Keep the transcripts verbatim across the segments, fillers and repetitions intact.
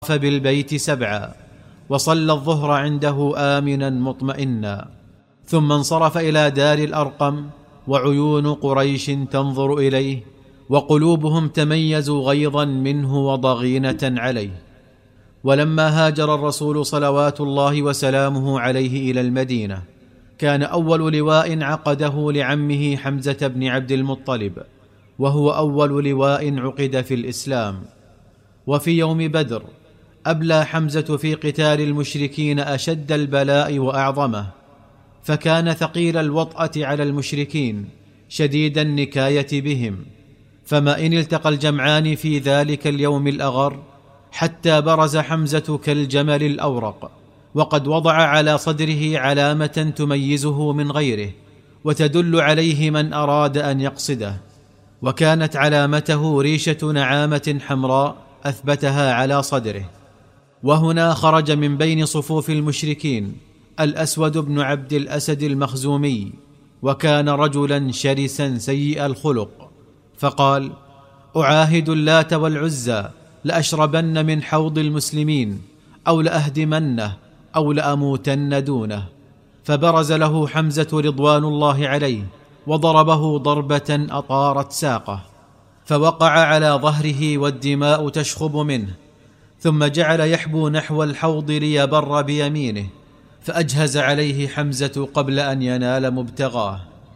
بالبيت سبعا وصلى الظهر عنده آمنا مطمئنا، ثم انصرف إلى دار الأرقم وعيون قريش تنظر إليه وقلوبهم تميزوا غيظا منه وضغينة عليه. ولما هاجر الرسول صلوات الله وسلامه عليه إلى المدينة كان أول لواء عقده لعمه حمزة بن عبد المطلب، وهو أول لواء عقد في الإسلام. وفي يوم بدر أبلى حمزة في قتال المشركين أشد البلاء وأعظمه، فكان ثقيل الوطأة على المشركين شديد النكاية بهم، فما إن التقى الجمعان في ذلك اليوم الأغر حتى برز حمزة كالجمل الأورق، وقد وضع على صدره علامة تميزه من غيره وتدل عليه من أراد أن يقصده، وكانت علامته ريشة نعامة حمراء أثبتها على صدره. وهنا خرج من بين صفوف المشركين الأسود بن عبد الأسد المخزومي، وكان رجلا شرسا سيء الخلق، فقال: أعاهد اللات والعزى لأشربن من حوض المسلمين أو لأهدمنه أو لأموتن دونه. فبرز له حمزة رضوان الله عليه وضربه ضربة أطارت ساقه، فوقع على ظهره والدماء تشخب منه، ثم جعل يحبو نحو الحوض ليبر بيمينه، فأجهز عليه حمزة قبل أن ينال مبتغاه.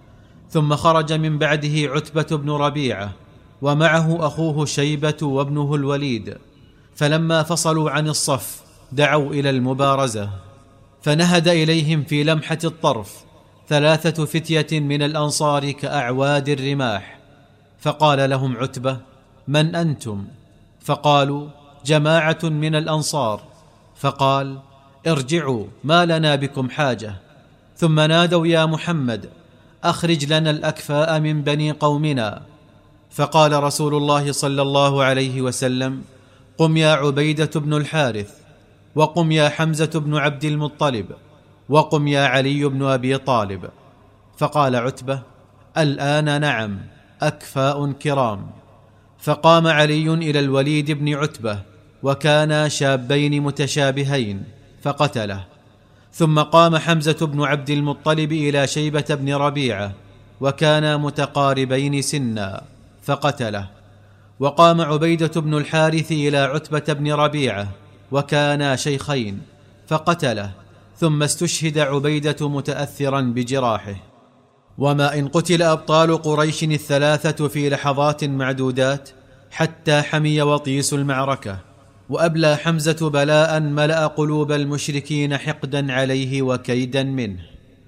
ثم خرج من بعده عتبة بن ربيعة ومعه أخوه شيبة وابنه الوليد، فلما فصلوا عن الصف دعوا إلى المبارزة، فنهد إليهم في لمحة الطرف ثلاثة فتية من الأنصار كأعواد الرماح، فقال لهم عتبة: من أنتم؟ فقالوا: جماعة من الأنصار. فقال: ارجعوا، ما لنا بكم حاجة. ثم نادوا: يا محمد، أخرج لنا الأكفاء من بني قومنا. فقال رسول الله صلى الله عليه وسلم: قم يا عبيدة بن الحارث، وقم يا حمزة بن عبد المطلب، وقم يا علي بن أبي طالب. فقال عتبة: الآن نعم، أكفاء كرام. فقام علي إلى الوليد بن عتبة، وكانا شابين متشابهين، فقتله. ثم قام حمزة بن عبد المطلب إلى شيبة بن ربيعة، وكانا متقاربين سنا، فقتله. وقام عبيدة بن الحارث إلى عتبة بن ربيعة، وكانا شيخين، فقتله. ثم استشهد عبيدة متأثرا بجراحه. وما إن قتل أبطال قريش الثلاثة في لحظات معدودات حتى حمي وطيس المعركة، وأبلى حمزة بلاء ملأ قلوب المشركين حقدا عليه وكيدا منه.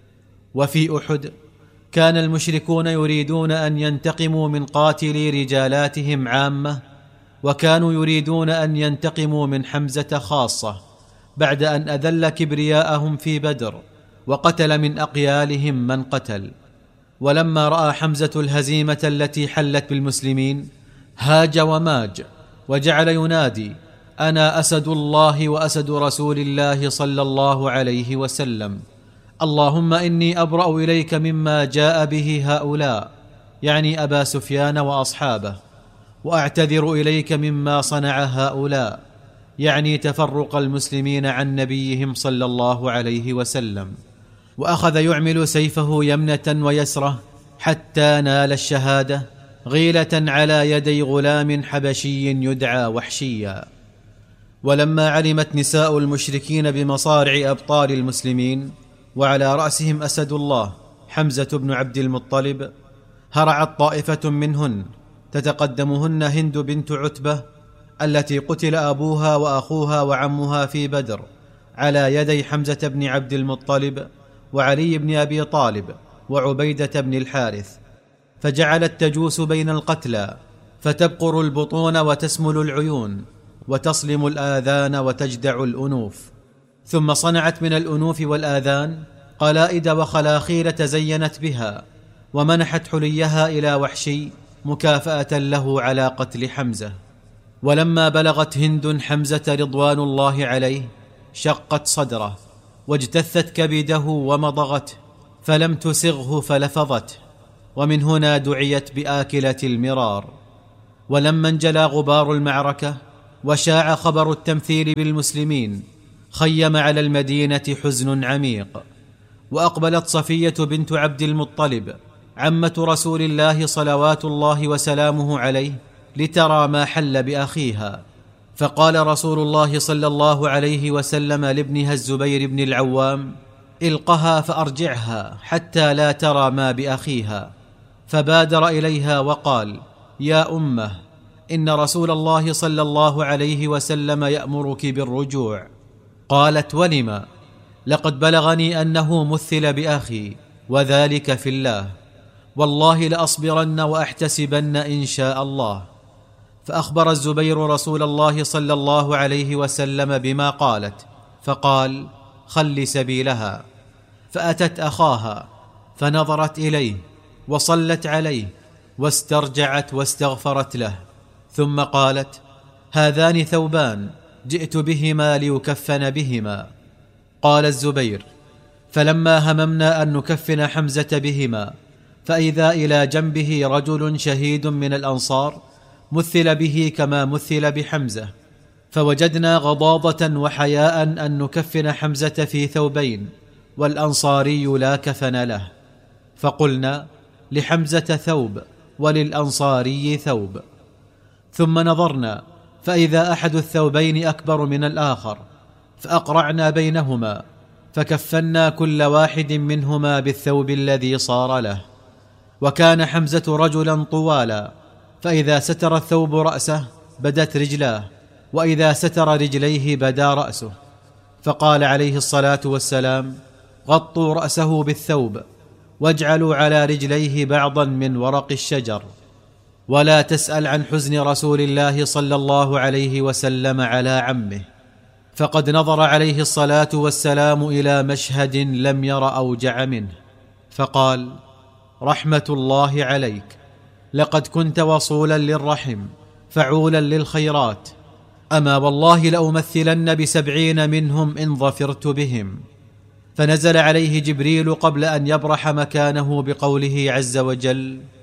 وفي أحد كان المشركون يريدون أن ينتقموا من قاتلي رجالاتهم عامة، وكانوا يريدون أن ينتقموا من حمزة خاصة، بعد أن أذل كبرياءهم في بدر وقتل من أقيالهم من قتل. ولما رأى حمزة الهزيمة التي حلت بالمسلمين هاج وماج، وجعل ينادي: أنا أسد الله وأسد رسول الله صلى الله عليه وسلم، اللهم إني أبرأ إليك مما جاء به هؤلاء، يعني أبا سفيان وأصحابه، وأعتذر إليك مما صنع هؤلاء، يعني تفرق المسلمين عن نبيهم صلى الله عليه وسلم. وأخذ يعمل سيفه يمنة ويسرة حتى نال الشهادة، غيلة على يدي غلام حبشي يدعى وحشيا. ولما علمت نساء المشركين بمصارع أبطال المسلمين، وعلى رأسهم أسد الله حمزة بن عبد المطلب، هرعت طائفة منهن تتقدمهن هند بنت عتبة التي قتل أبوها وأخوها وعمها في بدر على يدي حمزة بن عبد المطلب وعلي بن أبي طالب وعبيدة بن الحارث، فجعلت تجوس بين القتلى، فتبقر البطون وتسمل العيون وتصلم الآذان وتجدع الأنوف. ثم صنعت من الأنوف والآذان قلائد وخلاخيل تزينت بها، ومنحت حليها إلى وحشي مكافأة له على قتل حمزة. ولما بلغت هند حمزة رضوان الله عليه شقت صدره واجتثت كبده ومضغته، فلم تسغه فلفظته، ومن هنا دعيت بآكلة المرار. ولما انجلى غبار المعركة وشاع خبر التمثيل بالمسلمين خيم على المدينة حزن عميق. وأقبلت صفية بنت عبد المطلب عمة رسول الله صلوات الله وسلامه عليه لترى ما حل بأخيها، فقال رسول الله صلى الله عليه وسلم لابنها الزبير بن العوام: القها فأرجعها حتى لا ترى ما بأخيها. فبادر إليها وقال: يا أمه، إن رسول الله صلى الله عليه وسلم يأمرك بالرجوع. قالت: ولم؟ لقد بلغني أنه مثل بأخي، وذلك في الله، والله لأصبرن وأحتسبن إن شاء الله. فأخبر الزبير رسول الله صلى الله عليه وسلم بما قالت، فقال: خل سبيلها. فأتت أخاها فنظرت إليه وصلت عليه واسترجعت واستغفرت له، ثم قالت: هذان ثوبان جئت بهما ليكفن بهما. قال الزبير: فلما هممنا أن نكفن حمزة بهما، فإذا إلى جنبه رجل شهيد من الأنصار مثل به كما مثل بحمزة، فوجدنا غضاضة وحياء أن نكفن حمزة في ثوبين والأنصاري لا كفن له، فقلنا: لحمزة ثوب وللأنصاري ثوب. ثم نظرنا فإذا أحد الثوبين أكبر من الآخر، فأقرعنا بينهما فكفنا كل واحد منهما بالثوب الذي صار له. وكان حمزة رجلا طوالا، فإذا ستر الثوب رأسه بدت رجلاه، وإذا ستر رجليه بدا رأسه. فقال عليه الصلاة والسلام: غطوا رأسه بالثوب واجعلوا على رجليه بعضا من ورق الشجر، ولا تسأل عن حزن رسول الله صلى الله عليه وسلم على عمه، فقد نظر عليه الصلاة والسلام إلى مشهد لم ير أوجع منه، فقال: رحمة الله عليك، لقد كنت وصولا للرحم فعولا للخيرات، أما والله لأمثلن بسبعين منهم إن ظفرت بهم. فنزل عليه جبريل قبل أن يبرح مكانه بقوله عز وجل: